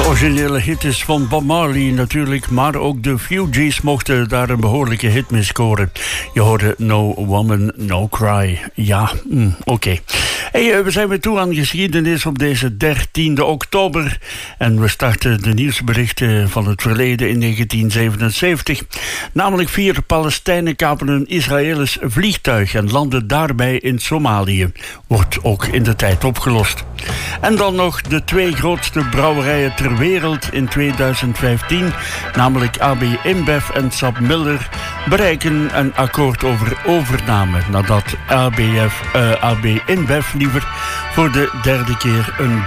originele hit is van Bob Marley natuurlijk, maar ook de Fugees mochten daar een behoorlijke hit mee scoren. Je hoorde No Woman, No Cry. Ja, oké. Hey, we zijn weer toe aan geschiedenis op deze 13e oktober. En we starten de nieuwsberichten van het verleden in 1977. Namelijk 4 Palestijnen kapen een Israëlisch vliegtuig en landen daarbij in Somalië. Wordt ook in de tijd opgelost. En dan nog de 2 grootste brouwerijen ter wereld in 2015, namelijk AB InBev en SAP-Miller, bereiken een akkoord over overname nadat AB InBev liever voor de 3e keer een